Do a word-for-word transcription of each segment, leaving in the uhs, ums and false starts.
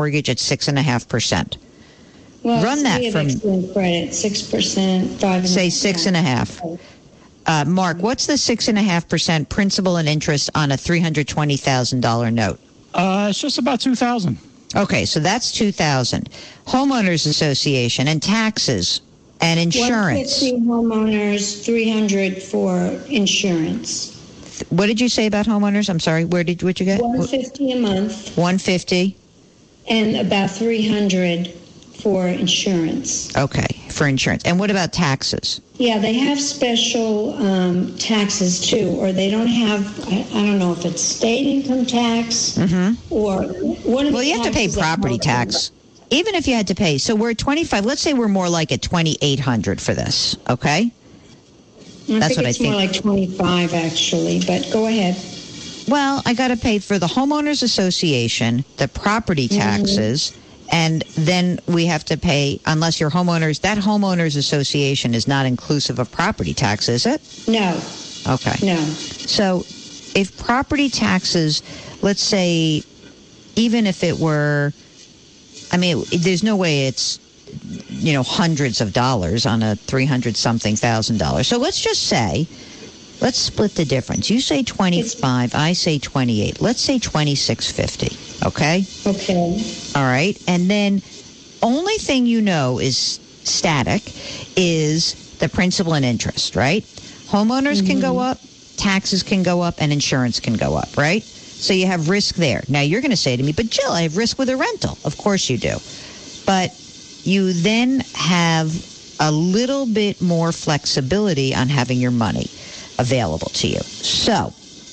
mortgage at six and a half percent. Well, Run that we have from excellent credit, six percent, five. Say six and a half. Uh, Mark, what's the six and a half percent principal and interest on a three hundred twenty thousand dollar note? Uh, it's just about two thousand. Okay, so that's two thousand. Homeowners Association and taxes and insurance. one fifty homeowners, three hundred for insurance. What did you say about homeowners? I'm sorry. Where did what you get? one fifty a month. one fifty. And about three hundred for insurance. Okay, for insurance. And what about taxes? Yeah, they have special um, taxes too, or they don't have. I, I don't know if it's state income tax mm-hmm. or what. Are well, the you have to pay property tax. Even if you had to pay, so we're at twenty-five. Let's say we're more like at twenty-eight hundred for this. Okay. I That's think what it's I think. More like twenty-five actually, but go ahead. Well, I got to pay for the homeowners association, the property taxes, mm-hmm. and then we have to pay, unless your homeowners, that homeowners association is not inclusive of property tax, is it? No. Okay. No. So if property taxes, let's say, even if it were, I mean, there's no way it's, you know, hundreds of dollars on a three hundred something thousand dollars. So let's just say, let's split the difference. You say twenty-five, I say twenty-eight. Let's say twenty-six fifty. Okay? Okay. All right. And then only thing you know is static is the principal and interest, right? Homeowners mm-hmm. can go up, taxes can go up, and insurance can go up, right? So you have risk there. Now you're going to say to me, but Jill, I have risk with a rental. Of course you do. But you then have a little bit more flexibility on having your money available to you. So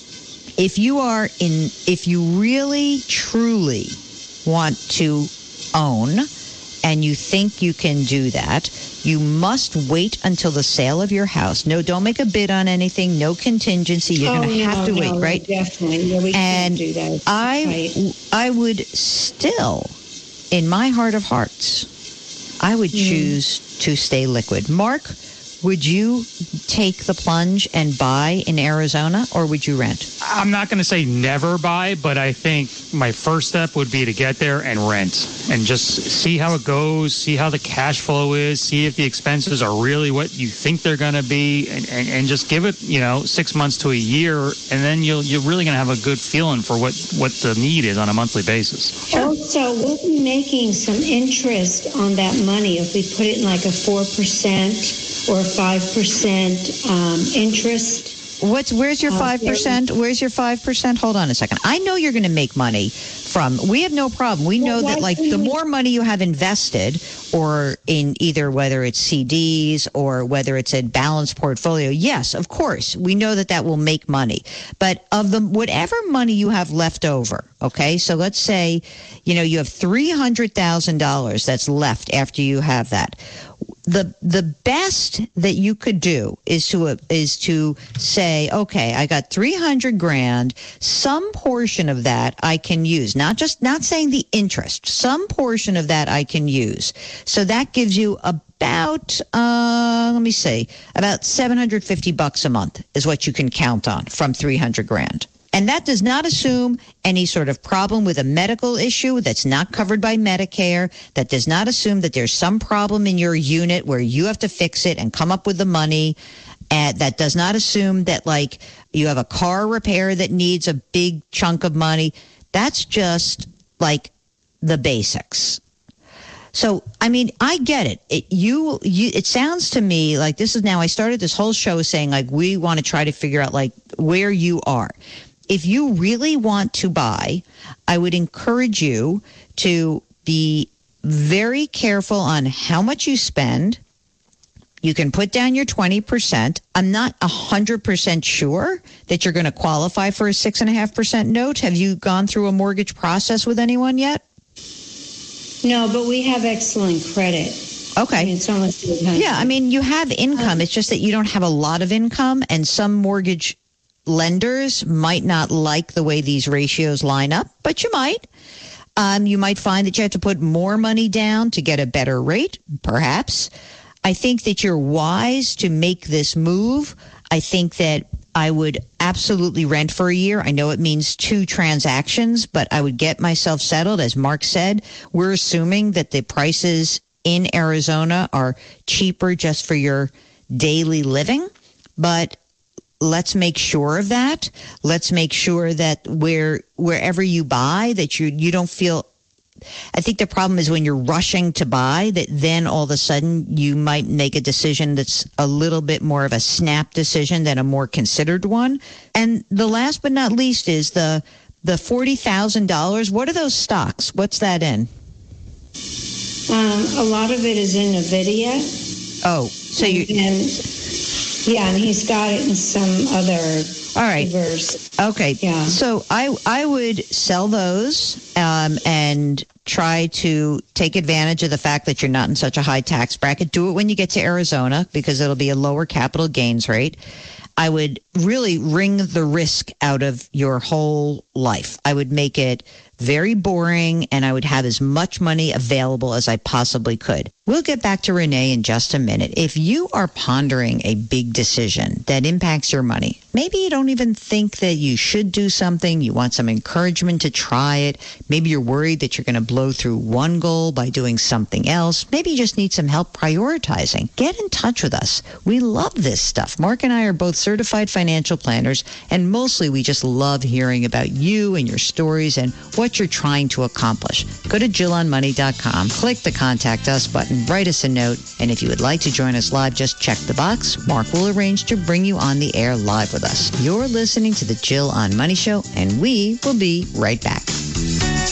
if you are in, if you really, truly want to own and you think you can do that, you must wait until the sale of your house. No, don't make a bid on anything. No contingency. You're oh, going to no, have to no, wait, right? Definitely. Yeah, we and can't do that. I, right. I would still, in my heart of hearts, I would mm. choose to stay liquid. Mark, would you take the plunge and buy in Arizona, or would you rent? I'm not going to say never buy, but I think my first step would be to get there and rent and just see how it goes, see how the cash flow is, see if the expenses are really what you think they're going to be, and, and, and just give it, you know, six months to a year, and then you'll, you're really going to have a good feeling for what, what the need is on a monthly basis. Also, we'll be making some interest on that money if we put it in like a four percent or five percent um, interest. What's where's your five percent? Where's your five percent? Hold on a second. I know you're going to make money from. We have no problem. We know that like the more money you have invested, or in either whether it's C Ds or whether it's a balanced portfolio. Yes, of course, we know that that will make money. But of the whatever money you have left over, okay. So let's say, you know, you have three hundred thousand dollars that's left after you have that. The the best that you could do is to uh, is to say, okay, I got three hundred grand. Some portion of that I can use. Not just not saying the interest. Some portion of that I can use. So that gives you about uh, let me see, about seven hundred fifty bucks a month is what you can count on from three hundred grand. And that does not assume any sort of problem with a medical issue that's not covered by Medicare. That does not assume that there's some problem in your unit where you have to fix it and come up with the money. And that does not assume that, like, you have a car repair that needs a big chunk of money. That's just, like, the basics. So, I mean, I get it. It you, you. It sounds to me like this is now, I started this whole show saying, like, we want to try to figure out, like, where you are. If you really want to buy, I would encourage you to be very careful on how much you spend. You can put down your twenty percent. I'm not one hundred percent sure that you're going to qualify for a six point five percent note. Have you gone through a mortgage process with anyone yet? No, but we have excellent credit. Okay. I mean, it's almost yeah, I mean, you have income. It's just that you don't have a lot of income, and some mortgage lenders might not like the way these ratios line up, but you might. Um, you might find that you have to put more money down to get a better rate, perhaps. I think that you're wise to make this move. I think that I would absolutely rent for a year. I know it means two transactions, but I would get myself settled. As Mark said, we're assuming that the prices in Arizona are cheaper just for your daily living, but let's make sure of that. Let's make sure that where wherever you buy, that you you don't feel. I think the problem is when you're rushing to buy, that then all of a sudden you might make a decision that's a little bit more of a snap decision than a more considered one. And the last but not least is the the forty thousand dollars. What are those stocks? What's that in? Um, a lot of it is in NVIDIA. Oh, so you. And, yeah, and he's got it in some other. All right. Reverse. Okay. Yeah. So I I would sell those um, and try to take advantage of the fact that you're not in such a high tax bracket. Do it when you get to Arizona because it'll be a lower capital gains rate. I would really wring the risk out of your whole life. I would make it very boring, and I would have as much money available as I possibly could. We'll get back to Renee in just a minute. If you are pondering a big decision that impacts your money, maybe you don't even think that you should do something, you want some encouragement to try it, maybe you're worried that you're going to blow through one goal by doing something else, maybe you just need some help prioritizing, get in touch with us. We love this stuff. Mark and I are both certified financial planners, and mostly we just love hearing about you and your stories and what you're trying to accomplish. Go to Jill On Money dot com, click the Contact Us button, write us a note, and if you would like to join us live, just check the box. Mark will arrange to bring you on the air live with us. You're listening to the Jill On Money Show, and we will be right back.